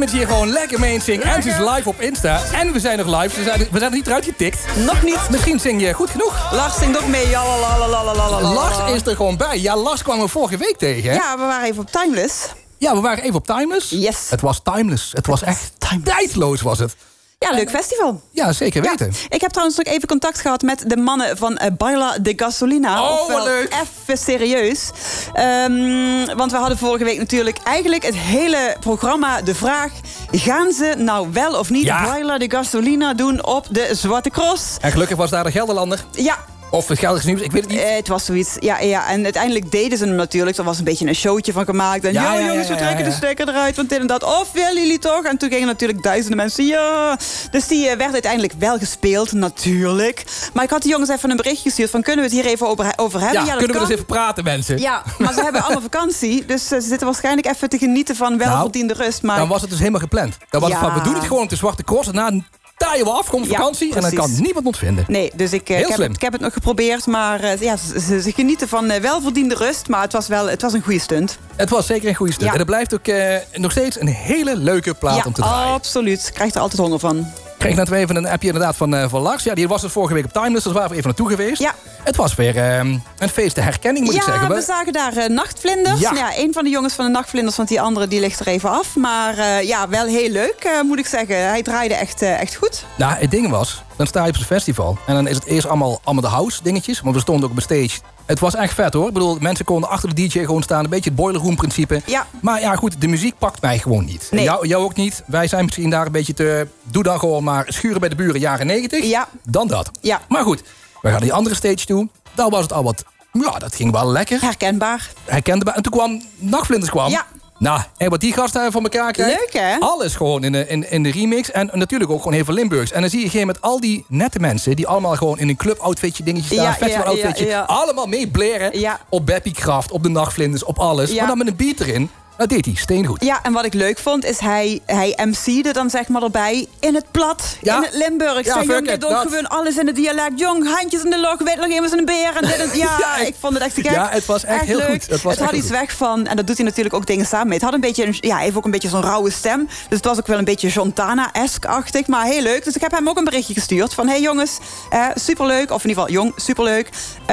Image hier gewoon lekker mee zingen. En ze is live op Insta. En we zijn nog live. We zijn nog niet eruit getikt. Nog niet. Misschien zing je goed genoeg. Lars zingt ook mee. Lars is er gewoon bij. Ja, Lars kwam we vorige week tegen. Hè? Ja, we waren even op Timeless. Ja, we waren even op Timeless. Yes. Het was timeless. Het was echt tijdloos was het. Ja, leuk festival. Ja, zeker weten. Ja. Ik heb trouwens ook even contact gehad met de mannen van Baila de Gasolina. Oh, wat leuk. Even serieus. Want we hadden vorige week natuurlijk eigenlijk het hele programma de vraag... gaan ze nou wel of niet Baila de Gasolina doen op de Zwarte Cross? En gelukkig was daar de Gelderlander. Ja. Of het Gelderse Nieuws, ik weet het niet. Het was zoiets, ja. En uiteindelijk deden ze hem natuurlijk. Er was een beetje een showtje van gemaakt. En jongens, we trekken de stekker eruit. Want dit en dat. Of willen jullie toch? En toen gingen natuurlijk duizenden mensen. Ja. Dus die werd uiteindelijk wel gespeeld, natuurlijk. Maar ik had de jongens even een bericht gestuurd. Van kunnen we het hier even over hebben? Ja, kunnen we dus even praten, mensen? Ja, maar ze hebben allemaal vakantie. Dus ze zitten waarschijnlijk even te genieten van welverdiende rust. Maar... Dan was het dus helemaal gepland. Dan was het van, we doen het gewoon op de Zwarte Cross. En na taaien we af, komt vakantie en dan kan niemand ons vinden. Nee, dus ik heb het nog geprobeerd. Maar ze genieten van welverdiende rust. Maar het was een goede stunt. Het was zeker een goede stunt. Ja. En het blijft ook nog steeds een hele leuke plaat om te draaien. Absoluut. Krijgt er altijd honger van. Ik kreeg net even een appje inderdaad van Lars. Ja, die was dus vorige week op Timeless. Dus waren we even naartoe geweest. Ja. Het was weer een feest de herkenning, moet ik zeggen. Ja, we zagen daar nachtvlinders. Ja, een van de jongens van de nachtvlinders, want die andere die ligt er even af. Maar wel heel leuk, moet ik zeggen. Hij draaide echt goed. Nou, het ding was, dan sta je op zo'n festival. En dan is het eerst allemaal de house dingetjes. Want we stonden ook op een stage. Het was echt vet hoor. Ik bedoel, mensen konden achter de DJ gewoon staan. Een beetje het boiler room principe. Ja. Maar ja, goed, de muziek pakt mij gewoon niet. Nee. Jou ook niet. Wij zijn misschien daar een beetje te... Doe dan gewoon maar schuren bij de buren jaren 90. Ja. Dan dat. Ja. Maar goed, we gaan die andere stage toe. Daar was het al wat... Ja, dat ging wel lekker. Herkenbaar. En toen kwam Nachtvlinders kwam. Ja. Nou, en wat die gasten van elkaar krijgen. Leuk, hè? Alles gewoon in de remix. En natuurlijk ook gewoon heel veel Limburgs. En dan zie je geen met al die nette mensen... die allemaal gewoon in een club-outfitje dingetje staan. Festival-outfitje. Ja. Allemaal mee blaren. Ja. Op Beppie Kraft, op de Nachtvlinders, op alles. Ja. Maar dan met een beat erin. Dat deed hij, steengoed. Ja, en wat ik leuk vond, is hij MC'de dan zeg maar erbij in het plat, in het Limburg. Ja, jong, dit ook gewoon alles in het dialect. Jong, handjes in de log, weet nog iemand een beer. En dit en, ik vond het echt gek. Ja, het was echt heel leuk. Goed. Het had iets weg van, en dat doet hij natuurlijk ook dingen samen mee. Het had een beetje, heeft ook een beetje zo'n rauwe stem. Dus het was ook wel een beetje Jontana-esque-achtig, maar heel leuk. Dus ik heb hem ook een berichtje gestuurd van, hey jongens, superleuk. Of in ieder geval, jong, superleuk.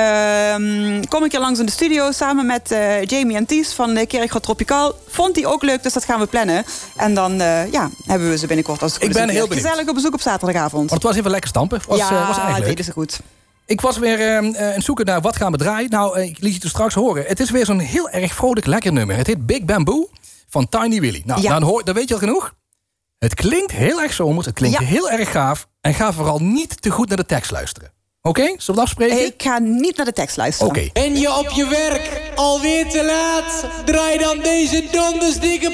Kom een keer langs in de studio samen met Jamie en Ties van Kerkgraaf Tropicaal. Vond hij ook leuk, dus dat gaan we plannen. En dan hebben we ze binnenkort als het goed is. Ik ben heel benieuwd. Gezellig op bezoek op zaterdagavond. Maar het was even lekker stampen. Was eigenlijk leuk. Deden ze goed. Ik was weer aan het zoeken naar wat gaan we draaien. Nou, ik liet je het straks horen. Het is weer zo'n heel erg vrolijk lekker nummer. Het heet Big Bamboo van Tiny Willy. Nou, dan weet je al genoeg. Het klinkt heel erg zomers. Het klinkt heel erg gaaf. En ga vooral niet te goed naar de tekst luisteren. Oké, zullen we het afspreken? Ik ga niet naar de tekst luisteren. Oké. Ben je op je werk alweer te laat? Draai dan deze dondersdikke